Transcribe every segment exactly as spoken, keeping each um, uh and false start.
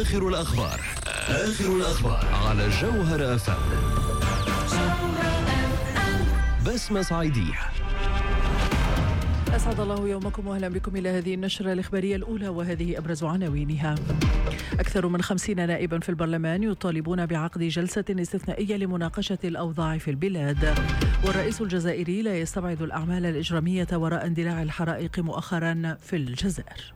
آخر الأخبار آخر الأخبار على جوهر أف أم. بسمة صعيدية. أسعد الله يومكم وأهلا بكم إلى هذه النشرة الإخبارية الأولى، وهذه أبرز عناوينها. أكثر من خمسين نائبا في البرلمان يطالبون بعقد جلسة استثنائية لمناقشة الأوضاع في البلاد. والرئيس الجزائري لا يستبعد الأعمال الإجرامية وراء اندلاع الحرائق مؤخرا في الجزائر.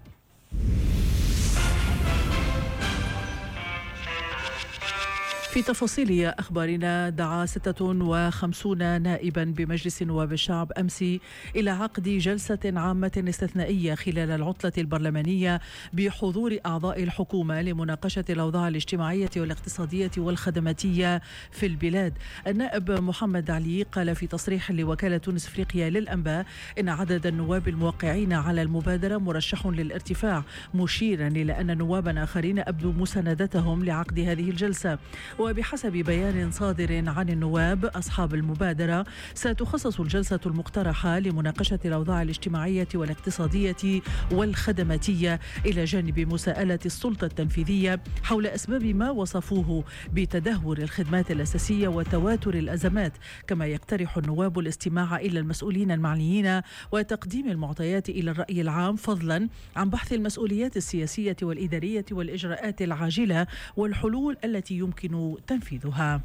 في تفاصيل أخبارنا، دعا ستة وخمسين نائبا بمجلس نواب الشعب أمس إلى عقد جلسة عامة استثنائية خلال العطلة البرلمانية بحضور أعضاء الحكومة لمناقشة الأوضاع الاجتماعية والاقتصادية والخدماتية في البلاد. النائب محمد علي قال في تصريح لوكالة تونس أفريقيا للأنباء إن عدد النواب الموقعين على المبادرة مرشح للارتفاع، مشيرا إلى أن نوابا آخرين أبدوا مساندتهم لعقد هذه الجلسة. وبحسب بيان صادر عن النواب أصحاب المبادرة، ستخصص الجلسة المقترحة لمناقشة الأوضاع الاجتماعية والاقتصادية والخدماتية إلى جانب مساءلة السلطة التنفيذية حول أسباب ما وصفوه بتدهور الخدمات الأساسية وتواتر الأزمات. كما يقترح النواب الاستماع إلى المسؤولين المعنيين وتقديم المعطيات إلى الرأي العام، فضلا عن بحث المسؤوليات السياسية والإدارية والإجراءات العاجلة والحلول التي يمكن تنفيذها.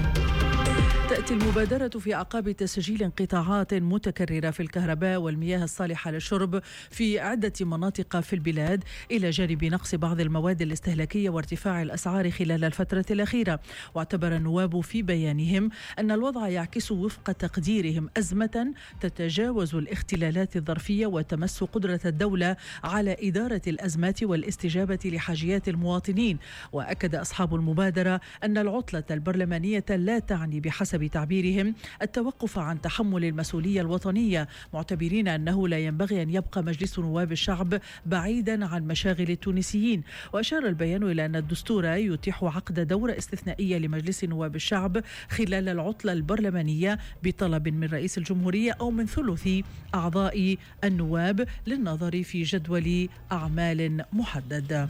تأتي المبادرة في أعقاب تسجيل انقطاعات متكررة في الكهرباء والمياه الصالحة للشرب في عدة مناطق في البلاد، إلى جانب نقص بعض المواد الاستهلاكية وارتفاع الأسعار خلال الفترة الأخيرة. واعتبر النواب في بيانهم أن الوضع يعكس وفق تقديرهم أزمة تتجاوز الاختلالات الظرفية وتمس قدرة الدولة على إدارة الأزمات والاستجابة لحاجيات المواطنين. وأكد أصحاب المبادرة أن العطلة البرلمانية لا تعني بحسب بتعبيرهم التوقف عن تحمل المسؤولية الوطنية، معتبرين أنه لا ينبغي أن يبقى مجلس نواب الشعب بعيدا عن مشاغل التونسيين. وأشار البيان إلى أن الدستور يتيح عقد دورة استثنائية لمجلس نواب الشعب خلال العطلة البرلمانية بطلب من رئيس الجمهورية أو من ثلث أعضاء النواب للنظر في جدول أعمال محدد.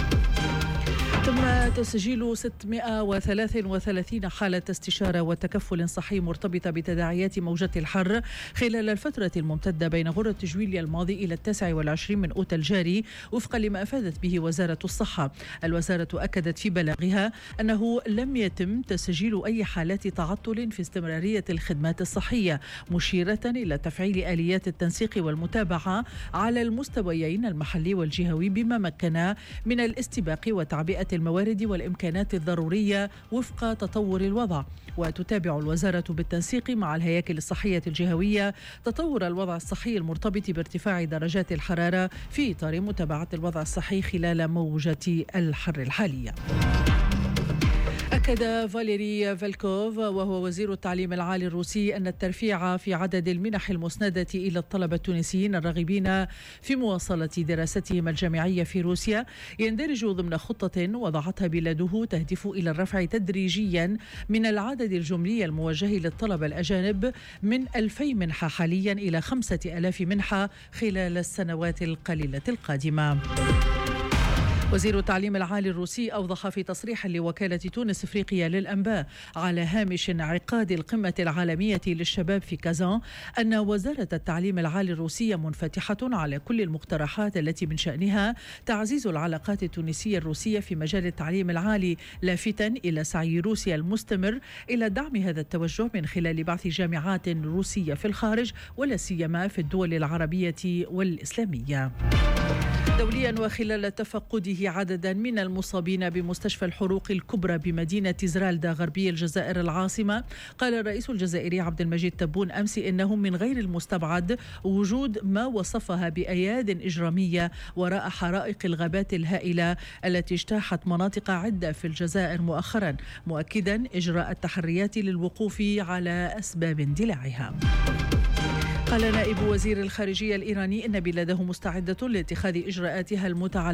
تم تسجيل ستمائة وثلاثة وثلاثين حالة استشارة وتكفل صحي مرتبطة بتداعيات موجة الحر خلال الفترة الممتدة بين غرة جويليا الماضي إلى التاسع والعشرين من أوت الجاري، وفقا لما أفادت به وزارة الصحة. الوزارة أكدت في بلاغها أنه لم يتم تسجيل أي حالات تعطل في استمرارية الخدمات الصحية، مشيرة إلى تفعيل آليات التنسيق والمتابعة على المستويين المحلي والجهوي بما مكن من الاستباق وتعبئة الموارد والإمكانات الضرورية وفق تطور الوضع. وتتابع الوزارة بالتنسيق مع الهياكل الصحية الجهوية تطور الوضع الصحي المرتبط بارتفاع درجات الحرارة في إطار متابعة الوضع الصحي خلال موجة الحر الحالية. أكد فاليري فالكوف وهو وزير التعليم العالي الروسي أن الترفيع في عدد المنح المسندة إلى الطلبة التونسيين الراغبين في مواصلة دراستهم الجامعية في روسيا يندرج ضمن خطة وضعتها بلاده تهدف إلى الرفع تدريجيا من العدد الجملي الموجه للطلبة الأجانب من ألفي منحة حاليا إلى خمسة آلاف منحة خلال السنوات القليلة القادمة. وزير التعليم العالي الروسي أوضح في تصريح لوكالة تونس أفريقيا للأنباء على هامش انعقاد القمة العالمية للشباب في كازان أن وزارة التعليم العالي الروسية منفتحة على كل المقترحات التي من شأنها تعزيز العلاقات التونسية الروسية في مجال التعليم العالي، لافتا إلى سعي روسيا المستمر إلى دعم هذا التوجه من خلال بعث جامعات روسية في الخارج ولا سيما في الدول العربية والإسلامية. دوليا، وخلال تفقده عددا من المصابين بمستشفى الحروق الكبرى بمدينة زرالدا غربي الجزائر العاصمة، قال الرئيس الجزائري عبد المجيد تبون أمس إنه من غير المستبعد وجود ما وصفها بأياد إجرامية وراء حرائق الغابات الهائلة التي اجتاحت مناطق عدة في الجزائر مؤخرا، مؤكدا إجراء التحريات للوقوف على أسباب اندلاعها. قال نائب وزير الخارجية الإيراني إن بلاده مستعدة لاتخاذ إجراءاتها المتعلقة